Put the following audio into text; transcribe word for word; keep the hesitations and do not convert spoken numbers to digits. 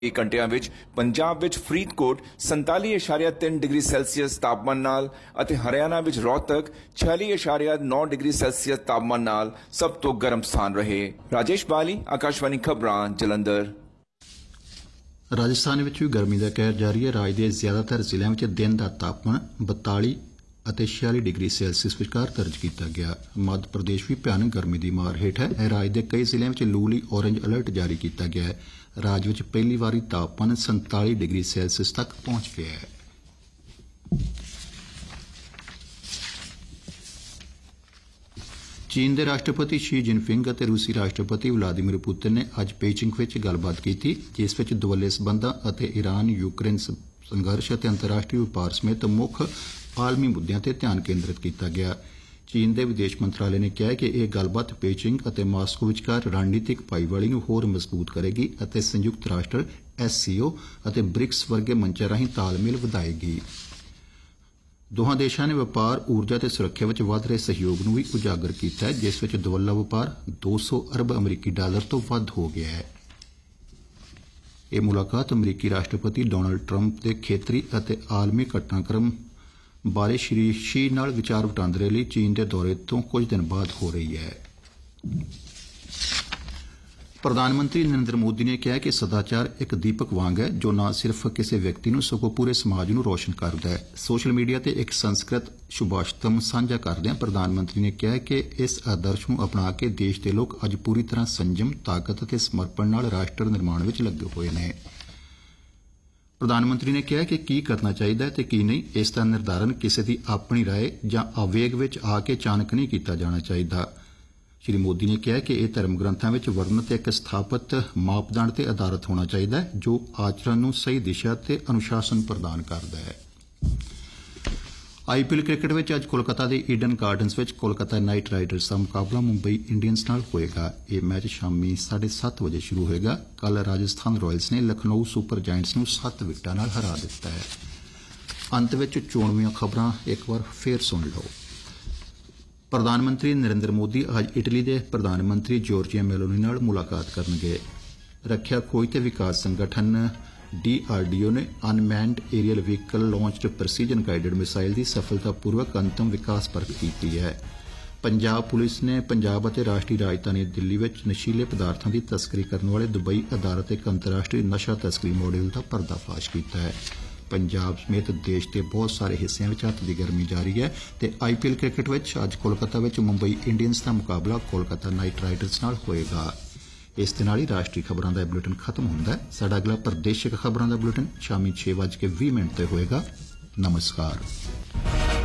एक घंटिਆਂ ਵਿੱਚ ਪੰਜਾਬ ਵਿੱਚ ਫਰੀਦਕੋਟ सैंताली इशारिया तीन डिग्री ਸੈਲਸੀਅਸ ਤਾਪਮਾਨ ਨਾਲ ਅਤੇ ਹਰਿਆਣਾ ਵਿੱਚ ਰੋਹਤਕ छियालीस इशारिया नौ डिग्री ਸੈਲਸੀਅਸ ਤਾਪਮਾਨ ਨਾਲ ਸਭ ਤੋਂ ਗਰਮ ਸਥਾਨ ਰਹੇ। ਰਾਜੇਸ਼ ਬਾਲੀ, ਆਕਾਸ਼ਵਾਣੀ ਖਬਰਾਂ, ਜਲੰਧਰ। ਰਾਜਸਥਾਨ ਵਿੱਚ ਵੀ ਗਰਮੀ ਦਾ ਕਹਿਰ ਜਾਰੀ ਹੈ। ਰਾਜ ਦੇ ਜ਼ਿਆਦਾਤਰ ਜ਼ਿਲ੍ਹਿਆਂ ਵਿੱਚ ਦਿਨ ਦਾ ਤਾਪਮਾਨ ਬਤਾਲੀ ਅਤੇ छियाली डिग्री ਸੈਲਸੀਅਸ ਵਿਚਕਾਰ ਦਰਜ ਕੀਤਾ ਗਿਆ। ਮੱਧ ਪ੍ਰਦੇਸ਼ ਵੀ ਭਿਆਨਕ ਗਰਮੀ ਦੀ ਮਾਰ ਹੇਠ ਹੈ। ਰਾਜ ਦੇ ਕਈ ਜ਼ਿਲ੍ਹਿਆਂ ਵਿੱਚ ਲੂ ਲਈ ਔਰੇਂਜ ਅਲਰਟ ਜਾਰੀ ਕੀਤਾ ਗਿਆ ਹੈ। ਰਾਜ ਵਿੱਚ ਪਹਿਲੀ ਵਾਰੀ ਤਾਪਮਾਨ सैंताली डिग्री ਸੈਲਸੀਅਸ ਤੱਕ ਪਹੁੰਚ ਗਿਆ ਹੈ। ਚੀਨ ਦੇ ਰਾਸ਼ਟਰਪਤੀ ਸ਼ੀ ਜਿਨਪਿੰਗ ਅਤੇ ਰੂਸੀ ਰਾਸ਼ਟਰਪਤੀ ਵਲਾਦੀਮੀਰ ਪੁਤਿਨ ਨੇ ਅੱਜ ਪੇਚਿੰਗ ਵਿੱਚ ਗੱਲਬਾਤ ਕੀਤੀ, ਜਿਸ ਵਿੱਚ ਦੁਵੱਲੇ ਸਬੰਧਾਂ ਅਤੇ ਈਰਾਨ ਯੂਕਰੇਨ ਸੰਘਰਸ਼ ਅਤੇ ਅੰਤਰਰਾਸ਼ਟਰੀ ਵਪਾਰ ਸਮੇਤ ਮੁੱਖ ਆਲਮੀ ਮੁੱਦਿਆਂ ਤੇ ਧਿਆਨ ਕੇਂਦਰਿਤ ਕੀਤਾ ਗਿਆ। ਚੀਨ ਦੇ ਵਿਦੇਸ਼ ਮੰਤਰਾਲੇ ਨੇ ਕਿਹਾ ਕਿ ਇਹ ਗੱਲਬਾਤ ਪੇਚਿੰਗ ਅਤੇ ਮਾਸਕੋ ਵਿਚਕਾਰ ਰਣਨੀਤਿਕ ਭਾਈਵਾਲੀ ਨੂੰ ਹੋਰ ਮਜ਼ਬੂਤ ਕਰੇਗੀ ਅਤੇ ਸੰਯੁਕਤ ਰਾਸ਼ਟਰ ਐਸ ਸੀ ਓ ਅਤੇ ਬ੍ਰਿਕਸ ਵਰਗੇ ਮੰਚਾਂ ਰਾਹੀਂ ਤਾਲਮੇਲ ਵਧਾਏਗੀ। ਦੋਹਾਂ ਦੇਸ਼ਾਂ ਨੇ ਵਪਾਰ, ਊਰਜਾ ਅਤੇ ਸੁਰੱਖਿਆ ਵਿੱਚ ਵਧ ਰਹੇ ਸਹਿਯੋਗ ਨੂੰ ਵੀ ਉਜਾਗਰ ਕੀਤਾ ਹੈ, ਜਿਸ ਵਿੱਚ ਦੁਵੱਲਾ ਵਪਾਰ ਦੋ ਸੌ ਅਰਬ ਅਮਰੀਕੀ ਡਾਲਰ ਤੋਂ ਵੱਧ ਹੋ ਗਿਆ ਹੈ। ਇਹ ਮੁਲਾਕਾਤ ਅਮਰੀਕੀ ਰਾਸ਼ਟਰਪਤੀ ਡੋਨਾਲਡ ਟਰੰਪ ਦੇ ਖੇਤਰੀ ਅਤੇ ਆਲਮੀ ਘਟਨਾਕ੍ਰਮ ਬਾਰੇ ਸ਼੍ਰੀ ਸ਼ੀ ਨਾਲ ਵਿਚਾਰ ਵਟਾਂਦਰੇ ਲਈ ਚੀਨ ਦੇ ਦੌਰੇ ਤੋਂ ਕੁਝ ਦਿਨ ਬਾਅਦ ਹੋ ਰਹੀ ਹੈ। ਪ੍ਰਧਾਨ ਮੰਤਰੀ ਨਰਿੰਦਰ ਮੋਦੀ ਨੇ ਕਿਹਾ ਕਿ ਸਦਾਚਾਰ ਇੱਕ ਦੀਪਕ ਵਾਂਗ ਹੈ, ਜੋ ਨਾ ਸਿਰਫ ਕਿਸੇ ਵਿਅਕਤੀ ਨੂੰ ਸਗੋਂ ਪੂਰੇ ਸਮਾਜ ਨੂੰ ਰੋਸ਼ਨ ਕਰਦਾ ਹੈ। ਸੋਸ਼ਲ ਮੀਡੀਆ ਤੇ ਇੱਕ ਸੰਸਕ੍ਰਿਤ ਸ਼ੁਭਾਸ਼ਤਮ ਸਾਂਝਾ ਕਰਦਿਆਂ ਪ੍ਰਧਾਨ ਮੰਤਰੀ ਨੇ ਕਿਹਾ ਕਿ ਇਸ ਆਦਰਸ਼ ਨੂੰ ਅਪਣਾ ਕੇ ਦੇਸ਼ ਦੇ ਲੋਕ ਅੱਜ ਪੂਰੀ ਤਰ੍ਹਾਂ ਸੰਜਮ, ਤਾਕਤ ਅਤੇ ਸਮਰਪਣ ਨਾਲ ਰਾਸ਼ਟਰ ਨਿਰਮਾਣ ਵਿੱਚ ਲੱਗੇ ਹੋਏ ਨੇ। ਪ੍ਰਧਾਨ ਮੰਤਰੀ ਨੇ ਕਿਹਾ ਕਿ ਕੀ ਕਰਨਾ ਚਾਹੀਦਾ ਹੈ ਤੇ ਕੀ ਨਹੀਂ, ਇਸ ਦਾ ਨਿਰਧਾਰਨ ਕਿਸੇ ਦੀ ਆਪਣੀ ਰਾਏ ਜਾਂ ਆਵੇਗ ਵਿੱਚ ਆ ਕੇ ਅਚਾਨਕ ਨਹੀਂ ਕੀਤਾ ਜਾਣਾ ਚਾਹੀਦਾ। ਸ਼੍ਰੀ ਮੋਦੀ ਨੇ ਕਿਹਾ ਕਿ ਇਹ ਧਰਮ ਗ੍ਰੰਥਾਂ ਵਿੱਚ ਵਰਣਿਤ ਇੱਕ ਸਥਾਪਿਤ ਮਾਪਦੰਡ ਤੇ ਆਧਾਰਿਤ ਹੋਣਾ ਚਾਹੀਦਾ ਹੈ, ਜੋ ਆਚਰਣ ਨੂੰ ਸਹੀ ਦਿਸ਼ਾ ਤੇ ਅਨੁਸ਼ਾਸਨ ਪ੍ਰਦਾਨ ਕਰਦਾ ਹੈ। ਆਈ ਪੀ ਐਲ ਕ੍ਰਿਕਟ ਵਿੱਚ ਅੱਜ ਕੋਲਕਾਤਾ ਦੇ ਈਡਨ ਗਾਰਡਨਜ਼ ਵਿੱਚ ਕੋਲਕਾਤਾ ਨਾਈਟ ਰਾਈਡਰਜ਼ ਦਾ ਮੁਕਾਬਲਾ ਮੁੰਬਈ ਇੰਡੀਅਨਜ਼ ਨਾਲ ਹੋਏਗਾ। ਇਹ ਮੈਚ ਸ਼ਾਮੀ ਸਾਢੇ ਸੱਤ ਵਜੇ ਸ਼ੁਰੂ ਹੋਏਗਾ। ਕੱਲ੍ਹ ਰਾਜਸਥਾਨ ਰਾਇਲਸ ਨੇ ਲਖਨਊ ਸੁਪਰ ਜਾਇੰਟਸ ਨੂੰ ਸੱਤ ਵਿਕਟਾਂ ਨਾਲ ਹਰਾ ਦਿੱਤਾ ਹੈ। ਅੰਤ ਵਿੱਚ ਚੋਣਵੀਆਂ ਖਬਰਾਂ ਇੱਕ ਵਾਰ ਫੇਰ ਸੁਣ ਲਓ। ਪ੍ਰਧਾਨ ਮੰਤਰੀ ਨਰਿੰਦਰ ਮੋਦੀ ਅੱਜ ਇਟਲੀ ਦੇ ਪ੍ਰਧਾਨ ਮੰਤਰੀ ਜੋਰਜੀਆ ਮੈਲੋਨੀ ਨਾਲ ਮੁਲਾਕਾਤ ਕਰਨਗੇ। ਰੱਖਿਆ ਖੋਜ ਤੇ ਵਿਕਾਸ ਸੰਗਠਨ ਡੀ ਆਰ ਡੀ ਓ ਨੇ ਅਨਮੈਨਡ Ariel vehicle launched ਪ੍ਰੈਸੀਜਨ guided missile ਦੀ ਸਫਲਤਾਪੂਰਵਕ ਅੰਤਮ ਵਿਕਾਸ ਪਰਖ ਕੀਤੀ ਹੈ। ਪੰਜਾਬ ਪੁਲਿਸ ਨੇ ਪੰਜਾਬ ਅਤੇ ਰਾਸ਼ਟਰੀ ਰਾਜਧਾਨੀ ਦਿੱਲੀ ਵਿੱਚ ਨਸ਼ੀਲੇ ਪਦਾਰਥਾਂ ਦੀ ਤਸਕਰੀ ਕਰਨ ਵਾਲੇ ਦੁਬਈ ਅਦਾਲਤ ਇੱਕ ਅੰਤਰਰਾਸ਼ਟਰੀ ਨਸ਼ਾ ਤਸਕਰੀ ਮਾਡਿਊਲ ਦਾ ਪਰਦਾਫਾਸ਼ ਕੀਤਾ ਹੈ। ਪੰਜਾਬ ਸਮੇਤ ਦੇਸ਼ ਦੇ ਬਹੁਤ ਸਾਰੇ ਹਿੱਸਿਆਂ ਵਿੱਚ ਹੱਥ ਦੀ ਗਰਮੀ ਜਾਰੀ ਹੈ ਤੇ ਆਈ ਪੀ ਐਲ ਕ੍ਰਿਕਟ ਵਿੱਚ ਅੱਜ ਕੋਲਕਾਤਾ ਵਿੱਚ ਮੁੰਬਈ ਇੰਡੀਅਨਜ਼ ਦਾ ਮੁਕਾਬਲਾ ਕੋਲਕਾਤਾ ਨਾਈਟ ਰਾਈਡਰਜ਼ ਨਾਲ ਹੋਏਗਾ। ਇਸ ਦੇ ਨਾਲ ਹੀ ਰਾਸ਼ਟਰੀ ਖਬਰਾਂ ਦਾ ਬੁਲੇਟਿਨ ਖਤਮ ਹੁੰਦਾ ਹੈ। ਸਾਡਾ ਅਗਲਾ ਪ੍ਰਦੇਸ਼ਿਕ ਖਬਰਾਂ ਦਾ ਬੁਲੇਟਿਨ ਸ਼ਾਮੀ ਛੇ ਵੱਜ ਕੇ ਵੀਹ ਮਿੰਟ ਤੇ ਹੋਏਗਾ। ਨਮਸਕਾਰ।